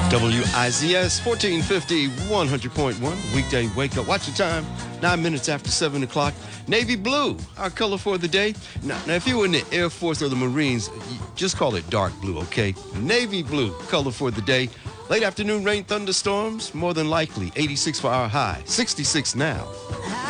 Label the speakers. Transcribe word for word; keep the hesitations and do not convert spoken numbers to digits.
Speaker 1: W I Z S fourteen fifty, one hundred point one, weekday wake up. Watch the time, nine minutes after seven o'clock. Navy blue, our color for the day. Now, now, if you were in the Air Force or the Marines, just call it dark blue, okay? Navy blue, color for the day. Late afternoon rain, thunderstorms, more than likely. eighty-six for our high, sixty-six now.